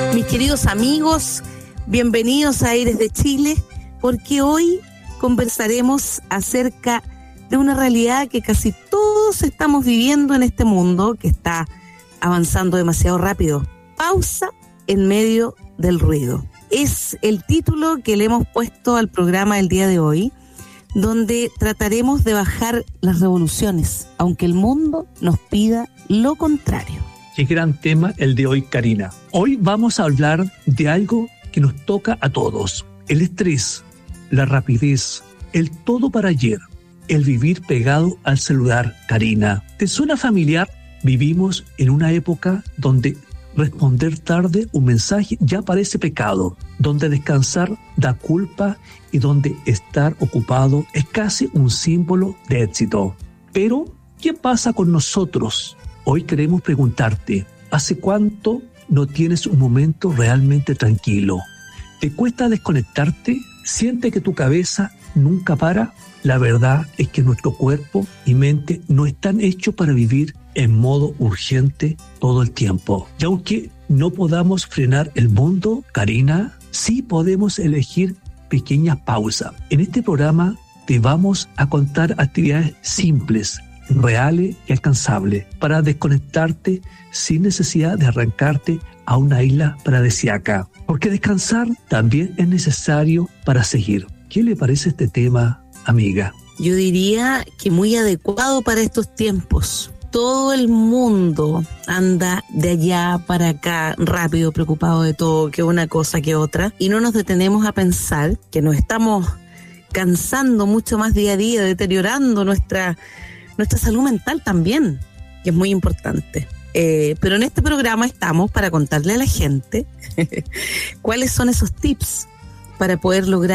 Mis queridos amigos, bienvenidos a Aires de Chile, porque hoy conversaremos acerca de una realidad que casi todos estamos viviendo en este mundo que está avanzando demasiado rápido. Pausa en medio del ruido. Es el título que le hemos puesto al programa del día de hoy, donde trataremos de bajar las revoluciones, aunque el mundo nos pida lo contrario. Qué gran tema el de hoy, Karina. Hoy vamos a hablar de algo que nos toca a todos. El estrés, la rapidez, el todo para ayer, el vivir pegado al celular, Karina. ¿Te suena familiar? Vivimos en una época donde responder tarde un mensaje ya parece pecado, donde descansar da culpa y donde estar ocupado es casi un símbolo de éxito. Pero, ¿qué pasa con nosotros? Hoy queremos preguntarte, ¿hace cuánto no tienes un momento realmente tranquilo? ¿Te cuesta desconectarte? ¿Sientes que tu cabeza nunca para? La verdad es que nuestro cuerpo y mente no están hechos para vivir en modo urgente todo el tiempo. Y aunque no podamos frenar el mundo, Karina, sí podemos elegir pequeñas pausas. En este programa te vamos a contar actividades simples, reales y alcanzables para desconectarte sin necesidad de arrancarte a una isla paradisíaca. Porque descansar también es necesario para seguir. ¿Qué le parece este tema, amiga? Yo diría que muy adecuado para estos tiempos. Todo el mundo anda de allá para acá, rápido, preocupado de todo, que una cosa que otra, y no nos detenemos a pensar que nos estamos cansando mucho más día a día, deteriorando nuestra salud mental también, que es muy importante. Pero en este programa estamos para contarle a la gente cuáles son esos tips para poder lograr